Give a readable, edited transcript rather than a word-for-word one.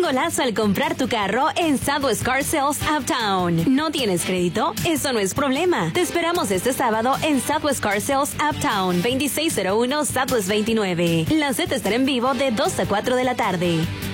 golazo al comprar tu carro en Southwest Car Sales Uptown. ¿No tienes crédito? Eso no es problema. Te esperamos este sábado en Southwest Car Sales Uptown, 2601 Southwest 29. La cita estará en vivo de 2 a 4 de la tarde.